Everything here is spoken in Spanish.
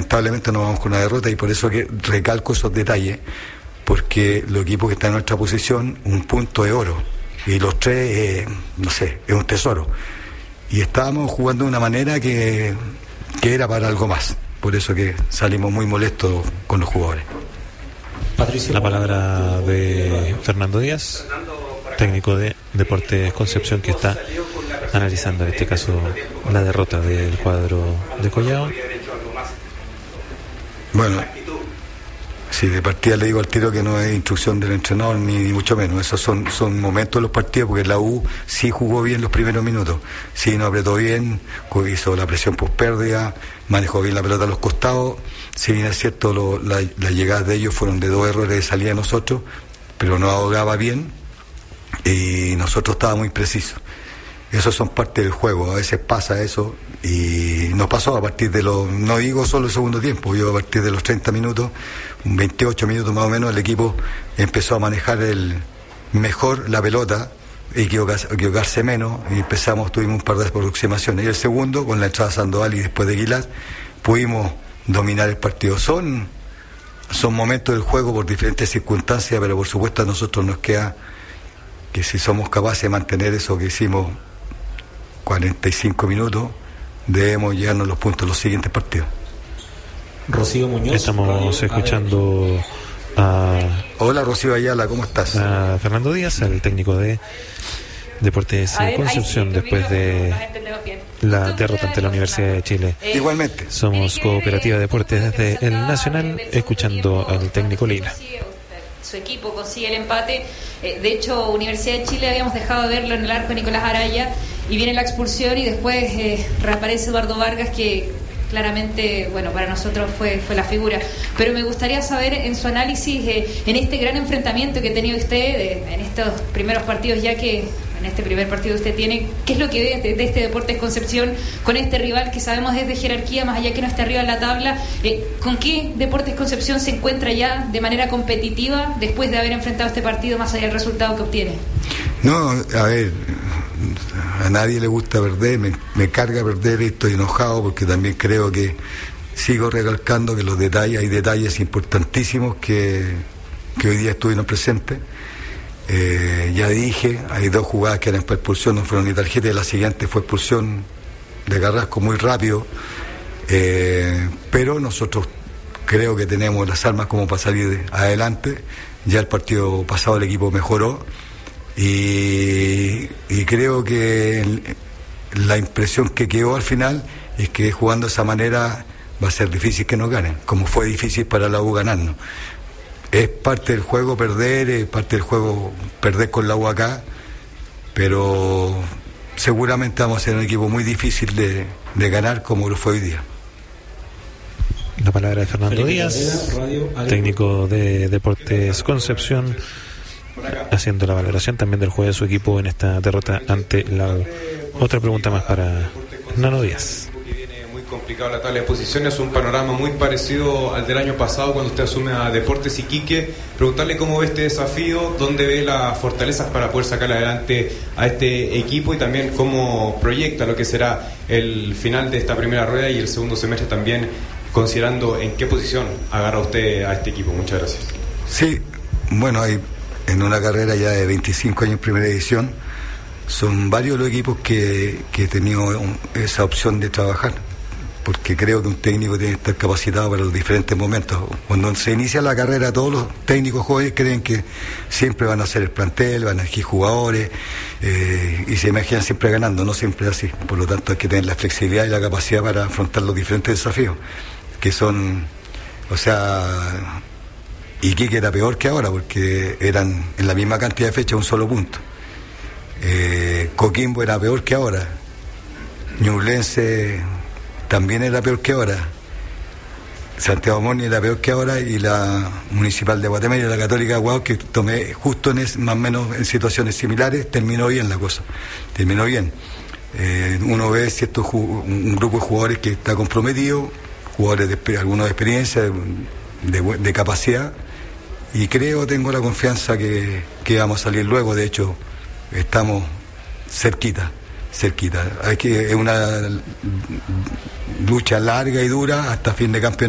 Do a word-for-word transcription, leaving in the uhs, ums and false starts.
lamentablemente nos vamos con una derrota y por eso que recalco esos detalles, porque los equipos que están en nuestra posición, un punto de oro, y los tres, eh, no sé, es un tesoro. Y estábamos jugando de una manera que, que era para algo más, por eso que salimos muy molestos con los jugadores. Patricio. La palabra de Fernando Díaz, técnico de Deportes Concepción, que está analizando en este caso la derrota del cuadro de Collao. Bueno, sí, de partida le digo al tiro que no es instrucción del entrenador, ni, ni mucho menos. Esos son, son momentos de los partidos, porque la U sí jugó bien los primeros minutos, sí nos apretó bien, hizo la presión post pérdida, manejó bien la pelota a los costados. Si bien es cierto, lo, la, las llegadas de ellos fueron de dos errores de salida de nosotros, pero nos ahogaba bien y nosotros estábamos muy precisos. Esos son parte del juego, a veces pasa eso y nos pasó a partir de los, no digo solo el segundo tiempo, yo a partir de los treinta minutos, veintiocho minutos más o menos, el equipo empezó a manejar el mejor la pelota, equivocarse, equivocarse menos, y empezamos, tuvimos un par de aproximaciones, y el segundo, con la entrada de Sandoval y después de Aguilar, pudimos dominar el partido. Son, son momentos del juego por diferentes circunstancias, pero por supuesto a nosotros nos queda que si somos capaces de mantener eso que hicimos cuarenta y cinco minutos, debemos llevarnos los puntos en los siguientes partidos. Rocío Muñoz. Estamos escuchando a... Hola Rocío Ayala, ¿cómo estás? A Fernando Díaz, el técnico de Deportes Concepción, después de la derrota ante la Universidad de Chile. Igualmente. Somos Cooperativa de Deportes desde el Nacional, escuchando al técnico Lila. Su equipo consigue el empate. Eh, de hecho, Universidad de Chile habíamos dejado de verlo en el arco de Nicolás Araya, y viene la expulsión y después eh, reaparece Eduardo Vargas, que claramente, bueno, para nosotros fue, fue la figura. Pero me gustaría saber, en su análisis, eh, en este gran enfrentamiento que ha tenido usted, eh, en estos primeros partidos, ya que en este primer partido usted tiene, ¿qué es lo que ve de, de este Deportes Concepción con este rival que sabemos es de jerarquía, más allá que no esté arriba en la tabla? Eh, ¿Con qué Deportes Concepción se encuentra ya de manera competitiva después de haber enfrentado este partido, más allá del resultado que obtiene? No, a ver, a nadie le gusta perder, me, me carga perder y estoy enojado porque también creo que sigo recalcando que los detalles, hay detalles importantísimos que, que hoy día estuvieron presentes. Eh, ya dije, hay dos jugadas que eran para expulsión, no fueron ni tarjeta, y la siguiente fue expulsión de Carrasco muy rápido, eh, pero nosotros creo que tenemos las armas como para salir adelante. Ya el partido pasado el equipo mejoró y, y creo que el, la impresión que quedó al final es que jugando de esa manera va a ser difícil que nos ganen, como fue difícil para la U ganarnos. Es parte del juego perder, es parte del juego perder con la U acá, pero seguramente vamos a ser un equipo muy difícil de, de ganar, como lo fue hoy día. La palabra de Fernando Díaz, técnico de Deportes Concepción, haciendo la valoración también del juego de su equipo en esta derrota ante la U. Otra pregunta más para Nano Díaz. Complicado la tabla de posiciones, un panorama muy parecido al del año pasado cuando usted asume a Deportes Iquique. Preguntarle cómo ve este desafío, dónde ve las fortalezas para poder sacar adelante a este equipo y también cómo proyecta lo que será el final de esta primera rueda y el segundo semestre también, considerando en qué posición agarra usted a este equipo. Muchas gracias. Sí, bueno, hay en una carrera ya de veinticinco años en primera división, son varios los equipos que, que he tenido esa opción de trabajar, porque creo que un técnico tiene que estar capacitado para los diferentes momentos. Cuando se inicia la carrera, todos los técnicos jóvenes creen que siempre van a hacer el plantel, van a elegir jugadores, eh, y se imaginan siempre ganando. No siempre es así. Por lo tanto, hay que tener la flexibilidad y la capacidad para afrontar los diferentes desafíos, que son, o sea, Iquique era peor que ahora, porque eran en la misma cantidad de fechas un solo punto. Eh, Coquimbo era peor que ahora. Ñublense también era peor que ahora. Santiago Moni era peor que ahora, y la Municipal de Guatemala y la Católica de Guau, que tomé justo en es, más o menos en situaciones similares, terminó bien la cosa, terminó bien. Eh, uno ve cierto un grupo de jugadores que está comprometido, jugadores de algunos de experiencia, de, de, de capacidad, y creo, tengo la confianza que, que vamos a salir luego. De hecho, estamos cerquita. cerquita. Hay que, es una lucha larga y dura hasta fin de campeonato.